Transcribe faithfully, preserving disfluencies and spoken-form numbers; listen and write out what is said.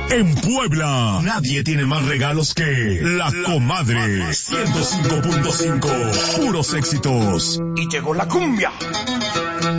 En Puebla, nadie tiene más regalos que La Comadre. ciento cinco punto cinco, puros éxitos. Y llegó la cumbia.